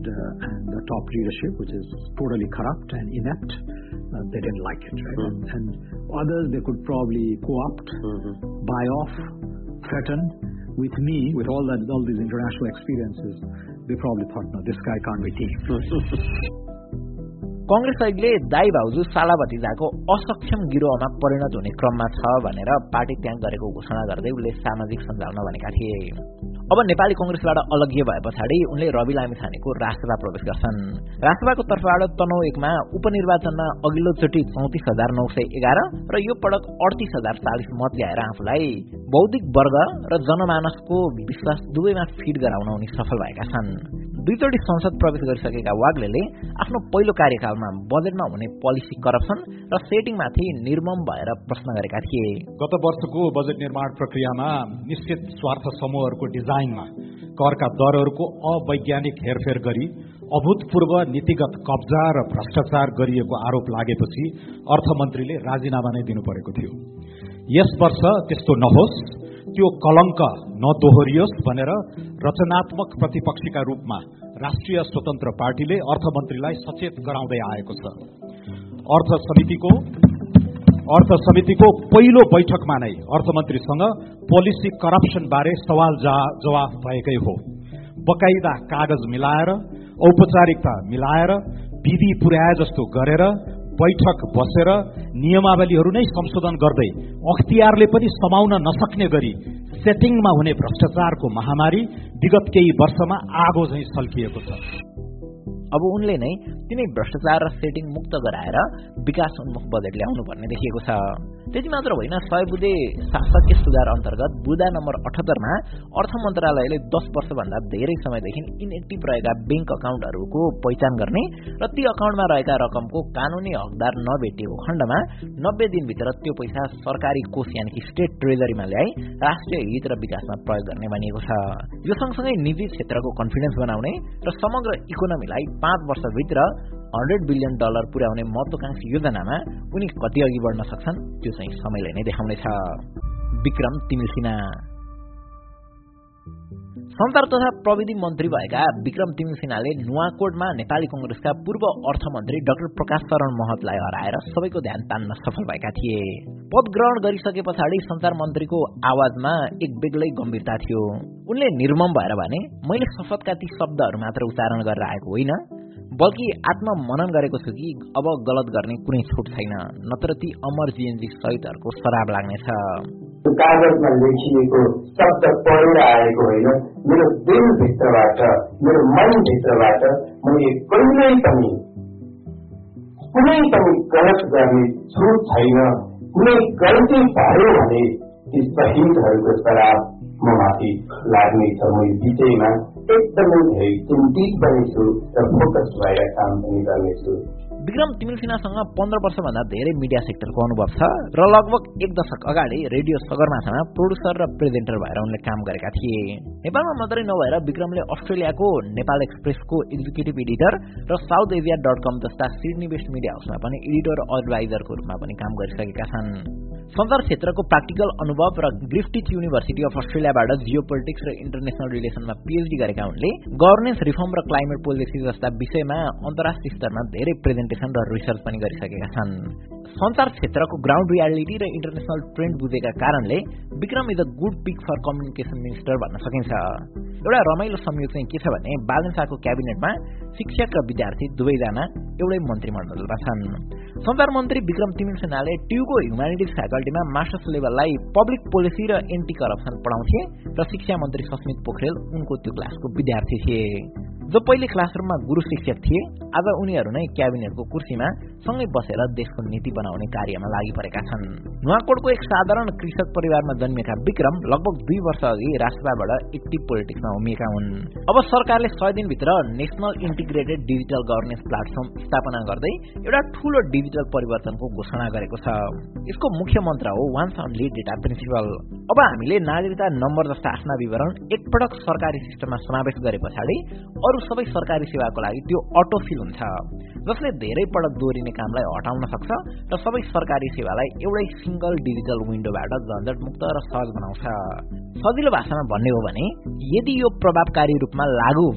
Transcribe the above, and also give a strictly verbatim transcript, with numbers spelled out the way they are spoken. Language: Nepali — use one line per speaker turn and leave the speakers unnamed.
uh, and the top leadership, which is totally corrupt and inept, uh, they didn't like it, right? Mm-hmm. And, and others, they could probably co-opt, mm-hmm. buy off, threaten. With me, with all that, all these international experiences, they probably thought, no, this guy can't be team.
Congress अहिले दाई भाउजू साला भतिजाको असक्षम गिरोहमा परिणत हुने क्रममा छ भनेर पार्टी त्याग गरेको घोषणा गर्दै उनले सामाजिक सञ्जालमा भनेका थिए। अब नेपाली कांग्रेसबाट अलग्गिए भए पछाडि उनले रवि लामिछानेको राष्ट्रसभा प्रवेश गर्छन्। राष्ट्रसभाको तर्फबाट तनहु एकमा उपनिर्वाचनमा अघिल्लो चोटि चौतिस हजार नौ सय एघार र यो पटक अडतिस हजार चालिस मत ल्याएर आफूलाई बौद्धिक वर्ग र जनमानसको विश्वास दुवैमा फिट गराउन उनी सफल भएका छन्। दुईचोटि संसद प्रवेश गरिसकेका वाग्लेले आफ्नो पहिलो कार्यकालमा बजेटमा हुने पोलिसी करप्सन र सेटिङमाथि निर्मम भएर प्रश्न गरेका थिए।
गत वर्षको बजेट निर्माण प्रक्रियामा निश्चित स्वार्थ समूहहरूको डिजाइनमा करका दरहरूको अवैज्ञानिक हेरफेर गरी अभूतपूर्व नीतिगत कब्जा र भ्रष्टाचार गरिएको आरोप लागेपछि अर्थमन्त्रीले राजीनामा नै दिनु परेको थियो। यस वर्ष त्यस्तो नहोस्, त्यो कलंक नदोहोरियोस् भनेर रचनात्मक प्रतिपक्षीका रूपमा राष्ट्रिय स्वतन्त्र पार्टीले अर्थमन्त्रीलाई सचेत गराउँदै आएको छ। अर्थ समितिको अर्थ समितिको पहिलो बैठकमा नै अर्थमन्त्रीसँग पोलिसी करप्सन बारे सवाल जवाफ भएकै हो। बकाइदा कागज मिलाएर, औपचारिकता मिलाएर, विधि पुर्याए जस्तो गरेर बैठक बसेर नियमावलीहरू नै संशोधन गर्दै अख्तियारले पनि समाउन नसक्ने गरी सेटिङमा हुने भ्रष्टाचारको महामारी विगत केही वर्षमा आगो झैं सल्किएको छ।
अब उनले नै तिनै भ्रष्टाचार र सेटिङ मुक्त गराएर विकास उन्मुख बजेट ल्याउनु पर्ने देखिएको छ। त्यति मात्र होइन, सय बुँदे शासकीय सुधार अन्तर्गत बुँदा नम्बर अठहत्तरमा अर्थ मन्त्रालयले दस वर्षभन्दा धेरै समयदेखि इनएक्टिभ रहेका बैंक अकाउन्टहरूको पहिचान गर्ने र ती अकाउन्टमा रहेका रकमको कानूनी हकदार नभेटिएको खण्डमा नब्बे दिनभित्र त्यो पैसा सरकारी कोष यानि कि स्टेट ट्रेजरीमा ल्याई राष्ट्रिय हित र विकासमा प्रयोग गर्ने भनिएको छ। यो सँगसँगै निजी क्षेत्रको कन्फिडेन्स बनाउने र समग्र इकोनोमीलाई पाँच वर्षभित्र हन्ड्रेड बिलियन डलर पुर्याउने महत्वाकांक्षी योजनामा उनी कति अघि बढ्न सक्छन् त्यो चाहिँ समयले नै देखाउनेछ। विक्रम तिमिल सिन्हा संचार तथा प्रविधि मन्त्री भएका विक्रम तिमिल सिन्हाले नुवाकोटमा नेपाली कांग्रेसका पूर्व अर्थमन्त्री डाक्टर प्रकाश शरण महतलाई हराएर सबैको ध्यान तान्न सफल भएका थिए। पद ग्रहण गरिसके पछाडि संचार मन्त्रीको आवाजमा एक बेग्लै गम्भीरता थियो। उनले निर्मम भएर भने, मैले शपथका ती शब्दहरू मात्र उच्चारण गरेर आएको होइन, बल्कि आत्ममनन गरेको छु कि अब गलत गर्ने कुनै छुट छैन, नत्र ती अमर जीएनजी शहीदहरूको शराब लाग्नेछ।
कागजमा लेखिएको शब्द पढेर आएको होइन, मेरो दिलभित्रबाट, मेरो मनभित्रबाट मैले कहिल्यै पनि कुनै पनि गलत गर्ने छुट छैन। कुनै गल्ती भयो भने ती शहीदहरूको शराब म माथि लाग्नेछ। म यो विषयमा एकदमै धेरै चिन्तित पनि छु र फोकस भएर काम पनि गर्नेछु।
विक्रम तिमिल सिन्हासँग पन्ध्र वर्षभन्दा धेरै मिडिया सेक्टरको अनुभव छ र लगभग एक दशक अगाडि रेडियो सगरमाथामा प्रोड्युसर र प्रेजेन्टर भएर उनले काम गरेका थिए। नेपालमा मात्रै नभएर विक्रमले अस्ट्रेलियाको नेपाल एक्सप्रेसको एक्जिक्युटिभ एडिटर र साउथ एसिया डट कम जस्ता सिडनी बेस्ड मिडिया हाउसमा पनि एडिटर एडभाइजरको रूपमा पनि काम गरिसकेका छन्। संचार क्षेत्रको प्र्याक्टिकल अनुभव र ग्रिफ्टिथ युनिभर्सिटी अफ अस्ट्रेलियाबाट जियोपोलिटिक्स र इन्टरनेशनल रिलेसनमा पीएचडी गरेका उनले गभर्नेन्स रिफर्म र क्लाइमेट पोलिसी जस्ता विषयमा अन्तर्राष्ट्रिय स्तरमा धेरै प्रेजेन्टेसन र रिसर्च पनि गरिसकेका छन्। संचार क्षेत्रको ग्राउन्ड रियालिटी र इन्टरनेशनल ट्रेन्ड बुझेका कारणले Vikram is a good pick for communication minister भन्न सकिन्छ। एउटा रमाइलो संयोग चाहिँ के छ भने बालन शाहको क्याबिनेटमा शिक्षक र विद्यार्थी दुवैजना एउटै मन्त्रीमण्डलमा छन्। संचार मन्त्री विक्रम तिमिल सिन्हाले ट्युको ह्युम्यानिटिज फ्याकल्टीमा मास्टर्स लेभललाई पब्लिक पोलिसी र एन्टी करप्सन पढाउँथे र शिक्षा मन्त्री सस्मित पोखरेल उनको त्यो क्लासको विद्यार्थी थिए। जो पहिले क्लासरुममा गुरु शिक्षक थिए, आज उनीहरू नै क्याबिनेटको कुर्सीमा सँगै बसेर देशको नीति बनाउने कार्यमा लागि परेका छन्। नुवाकोटको एक साधारण कृषक परिवारमा जन्मेका विक्रम लगभग दुई वर्ष अघि राष्ट्रसभाबाट एक्टिभ पोलिटिक्समा उमिएका हुन्। अब सरकारले सय दिनभित्र national integrated digital governance platform स्थापना गर्दै एउटा ठूलो डिजिटल परिवर्तनको घोषणा गरेको छ। यसको मुख्य मन्त्र हो वान्स ओन्ली डेटा प्रिन्सिपल। अब हामीले नागरिकता नम्बर जस्ता आफ्ना विवरण एकपटक सरकारी सिस्टममा समावेश गरे पछाडि अरू सबै सरकारी सेवाको लागि त्यो अटोफिल हुन्छ, जसले धेरै पटक दोहोरिने कामलाई हटाउन सक्छ र सबै सरकारी सेवालाई एउटै सिंगल डिजिटल विन्डोबाट झन्झटमुक्त र सहज बनाउँछ। सजिलो भाषामा भन्ने हो भने यदि यो प्रभावकारी रूपमा लागू